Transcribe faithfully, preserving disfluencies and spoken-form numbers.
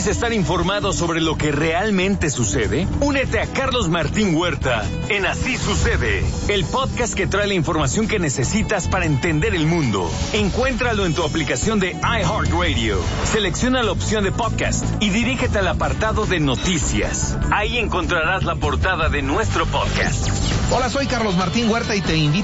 ¿Quieres estar informado sobre lo que realmente sucede? Únete a Carlos Martín Huerta en Así Sucede, el podcast que trae la información que necesitas para entender el mundo. Encuéntralo en tu aplicación de iHeartRadio. Selecciona la opción de podcast y dirígete al apartado de noticias. Ahí encontrarás la portada de nuestro podcast. Hola, soy Carlos Martín Huerta y te invito